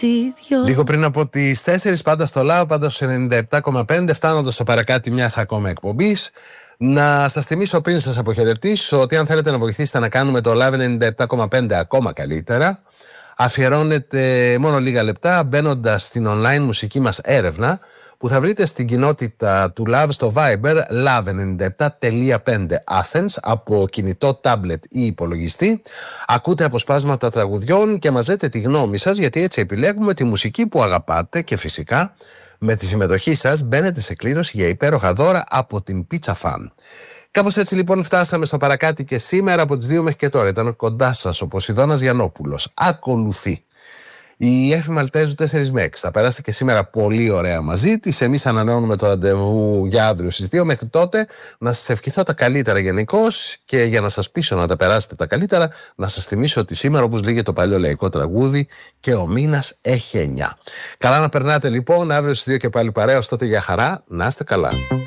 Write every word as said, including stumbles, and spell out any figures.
Λίγο πριν από τις τέσσερις, πάντα στο Love, πάντα στο ενενήντα επτά κόμμα πέντε, φτάνοντας στο παρακάτι μιας ακόμα εκπομπής. Να σας θυμίσω πριν σας αποχαιρετήσω ότι αν θέλετε να βοηθήσετε να κάνουμε το Love ενενήντα επτά κόμμα πέντε ακόμα καλύτερα, αφιερώνετε μόνο λίγα λεπτά μπαίνοντας στην online μουσική μας έρευνα που θα βρείτε στην κοινότητα του Love στο Viber love ενενήντα επτά κόμμα πέντε Athens από κινητό, τάμπλετ ή υπολογιστή. Ακούτε αποσπάσματα τραγουδιών και μας λέτε τη γνώμη σας, γιατί έτσι επιλέγουμε τη μουσική που αγαπάτε και φυσικά με τη συμμετοχή σας μπαίνετε σε κλήρωση για υπέροχα δώρα από την Pizza Fan. Κάπως έτσι λοιπόν φτάσαμε στο παρακάτι και σήμερα από τις δύο μέχρι και τώρα. Ήταν κοντά σας ο Ποσειδώνας Γιαννόπουλος. Ακολουθεί η Έφη Μαλτέζου τέσσερα με έξι. Θα περάσετε και σήμερα πολύ ωραία μαζί της. Εμείς ανανεώνουμε το ραντεβού για αύριο στις δύο. Μέχρι τότε να σας ευχηθώ τα καλύτερα γενικώς, και για να σας πείσω να τα περάσετε τα καλύτερα, να σας θυμίσω ότι σήμερα, όπως λέγεται το παλιό λαϊκό τραγούδι, και ο μήνας έχει εννιά. Καλά να περνάτε λοιπόν, αύριο στις δύο και πάλι παρέα. Ως τότε για χαρά, να είστε καλά.